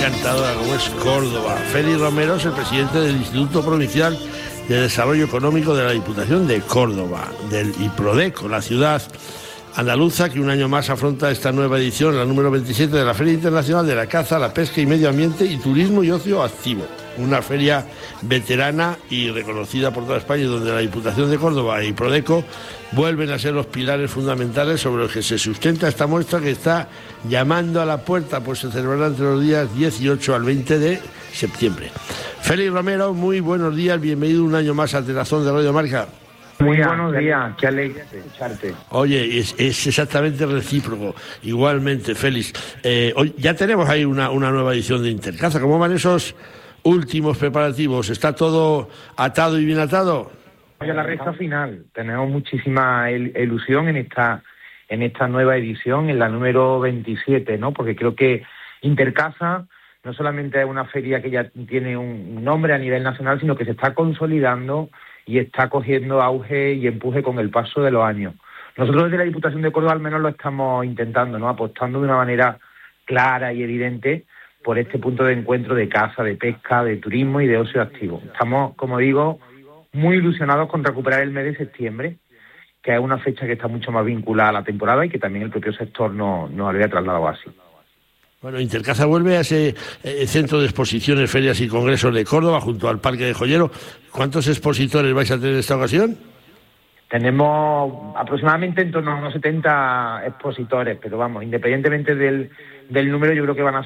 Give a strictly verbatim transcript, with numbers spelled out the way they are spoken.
Encantadora como es Córdoba. Félix Romero es el presidente del Instituto Provincial de Desarrollo Económico de la Diputación de Córdoba, del IPRODECO, la ciudad andaluza que un año más afronta esta nueva edición, la número veintisiete de la Feria Internacional de la Caza, la Pesca y Medio Ambiente y Turismo y Ocio Activo. Una feria veterana y reconocida por toda España, donde la Diputación de Córdoba y Prodeco vuelven a ser los pilares fundamentales sobre los que se sustenta esta muestra que está llamando a la puerta, pues se celebrará entre los días dieciocho al veinte de septiembre. Félix Romero, muy buenos días, bienvenido un año más a Telazón de Radio Marca. Muy buenos días, qué alegre escucharte. Oye, es, es exactamente recíproco, igualmente, Félix. Eh, hoy, ya tenemos ahí una, una nueva edición de Intercaza, ¿cómo van esos últimos preparativos? ¿Está todo atado y bien atado? Oye, la recta final, tenemos muchísima il- ilusión en esta en esta nueva edición, en la número veintisiete, ¿no? Porque creo que Intercaza no solamente es una feria que ya tiene un nombre a nivel nacional, sino que se está consolidando y está cogiendo auge y empuje con el paso de los años. Nosotros desde la Diputación de Córdoba al menos lo estamos intentando, ¿no? Apostando de una manera clara y evidente por este punto de encuentro de caza, de pesca, de turismo y de ocio activo. Estamos, como digo, muy ilusionados con recuperar el mes de septiembre, que es una fecha que está mucho más vinculada a la temporada y que también el propio sector nos, nos había trasladado así. Bueno, Intercaza vuelve a ese eh, centro de exposiciones, ferias y congresos de Córdoba, junto al Parque de Joyero. ¿Cuántos expositores vais a tener en esta ocasión? Tenemos aproximadamente en torno a unos setenta expositores, pero vamos, independientemente del, del número, yo creo que van a